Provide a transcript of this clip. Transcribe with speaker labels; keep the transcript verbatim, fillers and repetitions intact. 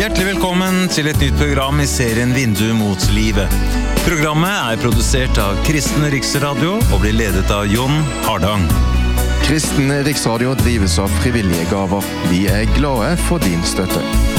Speaker 1: Hjertelig velkommen til et nytt program i serien Vindu mot livet. Programmet er produsert av Kristen Riksradio og blir ledet av Jon Hardang.
Speaker 2: Kristen Riksradio drives av frivillige gaver. Vi er glade for din støtte.